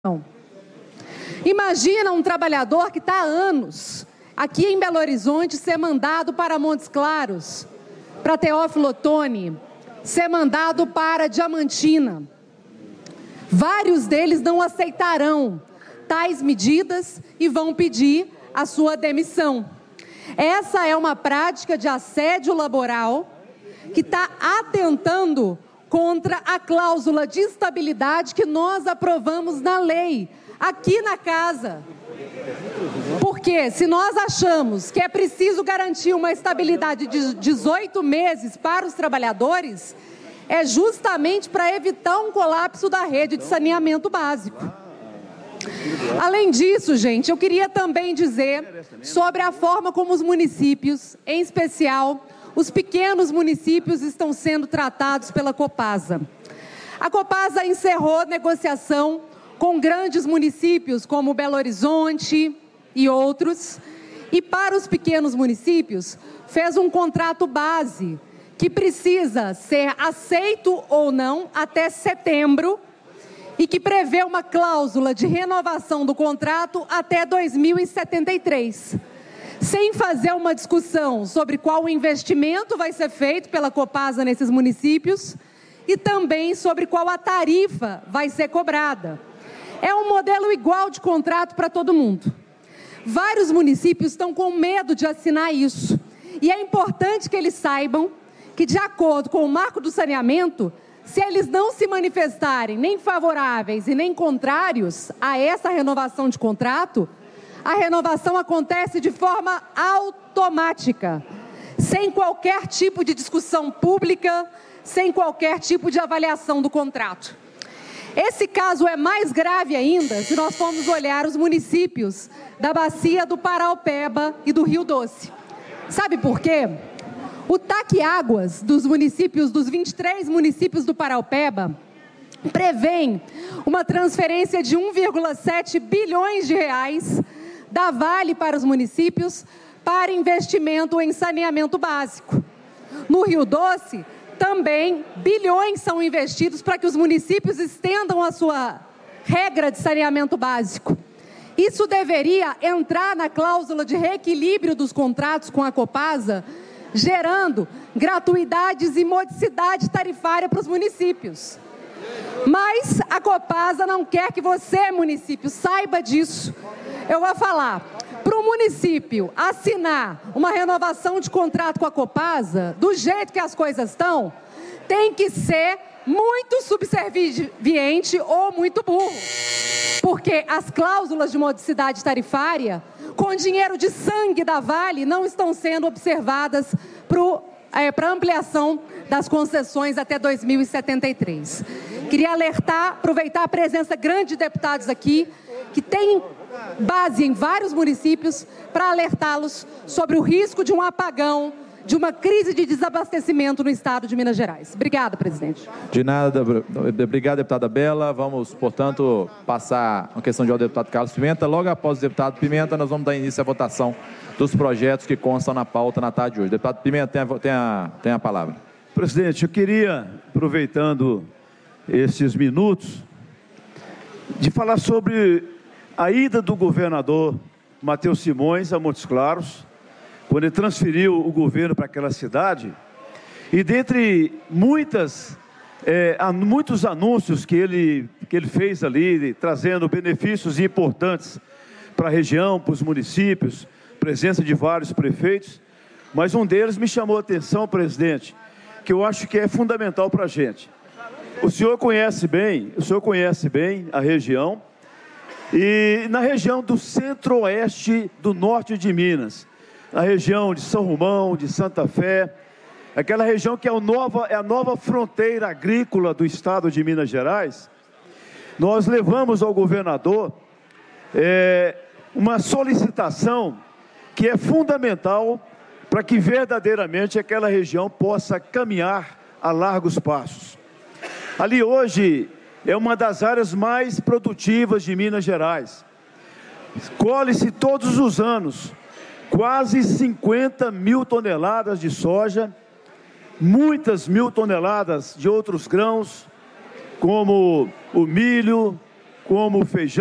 Imagina um trabalhador que está há anos aqui em Belo Horizonte ser mandado para Montes Claros, para Teófilo Otoni, ser mandado para Diamantina. Vários deles não aceitarão tais medidas e vão pedir a sua demissão. Essa é uma prática de assédio laboral que está atentando contra a cláusula de estabilidade que nós aprovamos na lei, aqui na casa. Porque se nós achamos que é preciso garantir uma estabilidade de 18 meses para os trabalhadores, é justamente para evitar um colapso da rede de saneamento básico. Além disso, gente, eu queria também dizer sobre a forma como os municípios, em especial os pequenos municípios, estão sendo tratados pela Copasa. A Copasa encerrou negociação com grandes municípios como Belo Horizonte e outros, e para os pequenos municípios fez um contrato base que precisa ser aceito ou não até setembro e que prevê uma cláusula de renovação do contrato até 2073. Sem fazer uma discussão sobre qual investimento vai ser feito pela Copasa nesses municípios e também sobre qual a tarifa vai ser cobrada. É um modelo igual de contrato para todo mundo. Vários municípios estão com medo de assinar isso. E é importante que eles saibam que, de acordo com o marco do saneamento, se eles não se manifestarem nem favoráveis e nem contrários a essa renovação de contrato, a renovação acontece de forma automática, sem qualquer tipo de discussão pública, sem qualquer tipo de avaliação do contrato. Esse caso é mais grave ainda se nós formos olhar os municípios da bacia do Paraopeba e do Rio Doce. Sabe por quê? O TAC-Águas dos municípios, dos 23 municípios do Paraopeba, prevê uma transferência de 1,7 bilhões de reais da Vale para os municípios para investimento em saneamento básico. No Rio Doce, também bilhões são investidos para que os municípios estendam a sua regra de saneamento básico. Isso deveria entrar na cláusula de reequilíbrio dos contratos com a Copasa, gerando gratuidades e modicidade tarifária para os municípios. Mas a Copasa não quer que você, município, saiba disso. Eu vou falar, para o município assinar uma renovação de contrato com a Copasa, do jeito que as coisas estão, tem que ser muito subserviente ou muito burro. Porque as cláusulas de modicidade tarifária, com dinheiro de sangue da Vale, não estão sendo observadas para ampliação das concessões até 2073. Queria alertar, aproveitar a presença grande de deputados aqui, que tem base em vários municípios, para alertá-los sobre o risco de um apagão, de uma crise de desabastecimento no estado de Minas Gerais. Obrigada, presidente. De nada, obrigado, deputada Bela. Vamos, portanto, passar a questão de ordem do deputado Carlos Pimenta. Logo após o deputado Pimenta, nós vamos dar início à votação dos projetos que constam na pauta na tarde de hoje. Deputado Pimenta, tem a palavra. Presidente, eu queria, aproveitando esses minutos, de falar sobre a ida do governador Matheus Simões a Montes Claros, quando ele transferiu o governo para aquela cidade, e dentre muitos anúncios que ele fez ali, trazendo benefícios importantes para a região, para os municípios, presença de vários prefeitos, mas um deles me chamou a atenção, presidente, que eu acho que é fundamental para a gente. O senhor conhece bem a região, e na região do centro-oeste do norte de Minas, na região de São Romão, de Santa Fé, aquela região que é a nova fronteira agrícola do estado de Minas Gerais, nós levamos ao governador uma solicitação que é fundamental para que verdadeiramente aquela região possa caminhar a largos passos. Ali hoje é uma das áreas mais produtivas de Minas Gerais. Colhe-se todos os anos quase 50 mil toneladas de soja, muitas mil toneladas de outros grãos, como o milho, como o feijão.